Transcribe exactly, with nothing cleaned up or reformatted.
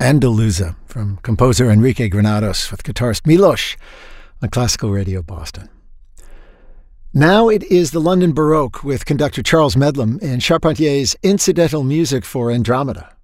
Andaluza from composer Enrique Granados with guitarist Milos on Classical Radio Boston. Now it is the London Baroque with conductor Charles Medlam in Charpentier's Incidental Music for Andromeda.